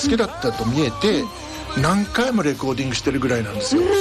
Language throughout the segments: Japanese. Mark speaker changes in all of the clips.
Speaker 1: 好きだったと見えて、何回もレコーディングしてるぐらいなんですよ、で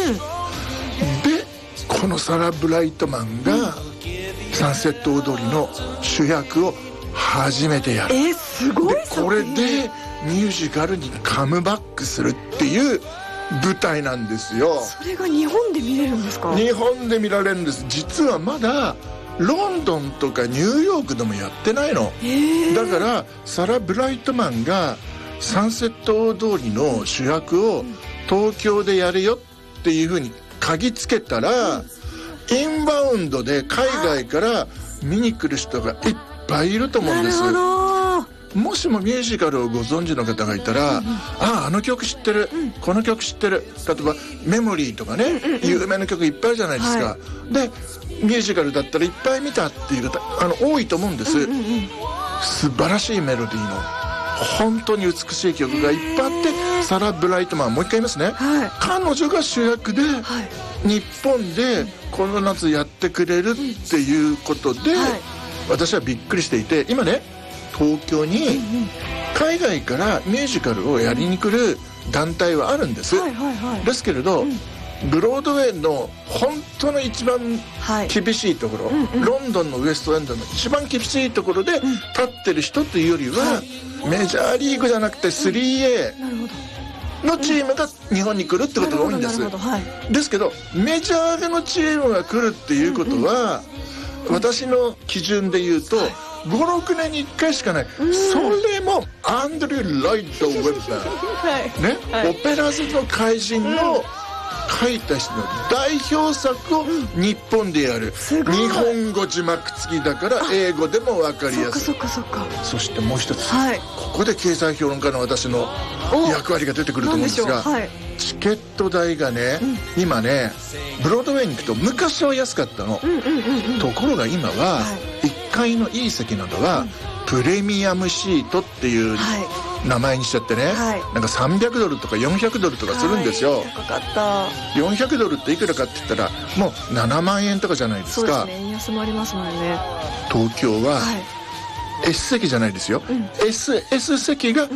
Speaker 1: このサラ・ブライトマンがサンセット踊りの主役を初めてやる。
Speaker 2: すごい
Speaker 1: でこれでミュージカルにカムバックするっていう舞台なんですよ。
Speaker 2: それが日本で見れるんですか？
Speaker 1: 日本で見られるんです。実はまだロンドンとかニューヨークでもやってないの。だからサラ・ブライトマンがサンセット大通りの主役を東京でやるよっていう風に鍵つけたら、インバウンドで海外から見に来る人がいっぱいいると思うんです。もしもミュージカルをご存知の方がいたら、あの曲知ってる、この曲知ってる、例えばメモリーとかね、有名な曲いっぱいあるじゃないですか、でミュージカルだったらいっぱい見たっていう方多いと思うんです、素晴らしいメロディーの本当に美しい曲がいっぱいあって、サラ・ブライトマン、もう一回言いますね、彼女が主役で、日本でこの夏やってくれるっていうことで、私はびっくりしていて、今ね東京に海外からミュージカルをやりに来る団体はあるんです、ですけれど、ブロードウェイの本当の一番厳しいところ、ロンドンのウエストエンドの一番厳しいところで立ってる人というよりは、メジャーリーグじゃなくて 3A のチームが日本に来るってことが多いんです。ですけどメジャーのチームが来るっていうことは、私の基準で言うと5、6年に1回しかない、それもアンドリュー・ロイド・ウェブバー、ね、オペラ座の怪人の書いた人の代表作を日本でやる。日本語字幕付きだから英語でも分かりやすい。そしてもう一つ、ここで経済評論家の私の役割が出てくると思うんですが、チケット代がね、今ねブロードウェイに行くと昔は安かったの、ところが今は1階のいい席などはプレミアムシートっていう名前にしちゃってね、なんか300ドルとか400ドルとかするんですよ。
Speaker 2: 高かった。
Speaker 1: 400ドルっていくらかって言ったらもう7万円とかじゃないですか。
Speaker 2: そうですね、円安もありますもんね。
Speaker 1: 東京は、S 席じゃないですよ、S 席が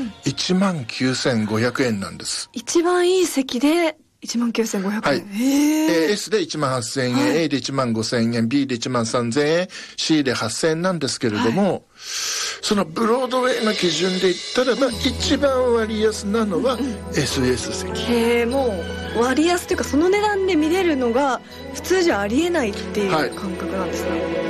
Speaker 1: 19,500円なんです。
Speaker 2: 一番いい席で19,500円、
Speaker 1: S で18,000円、A で15,000円、B で13,000円、C で8,000円なんですけれども、そのブロードウェイの基準で言ったらば、一番割安なのは SS 席。
Speaker 2: もう割安というか、その値段で見れるのが普通じゃありえないっていう感覚なんですね。